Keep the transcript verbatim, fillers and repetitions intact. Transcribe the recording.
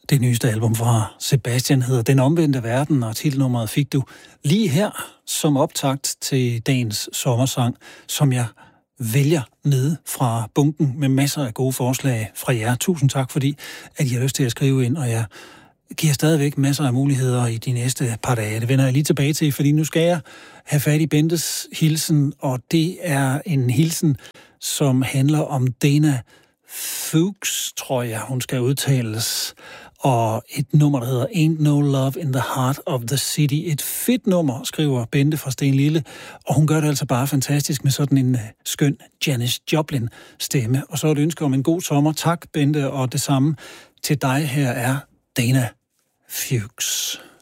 Det nyeste album fra Sebastian hedder Den Omvendte Verden, og titelnummeret fik du lige her som optakt til dagens sommersang, som jeg vælger ned fra bunken med masser af gode forslag fra jer. Tusind tak, fordi at I har lyst til at skrive ind, og jeg giver stadigvæk masser af muligheder i de næste par dage. Det vender jeg lige tilbage til, fordi nu skal jeg have fat i Bentes hilsen, og det er en hilsen, som handler om Dana Fuchs, tror jeg, hun skal udtales, og et nummer, der hedder Ain't No Love in the Heart of the City. Et fedt nummer, skriver Bente fra Stenlille, og hun gør det altså bare fantastisk med sådan en uh, skøn Janis Joplin-stemme. Og så er det ønske om en god sommer. Tak, Bente, og det samme til dig. Her er Dana Fuchs.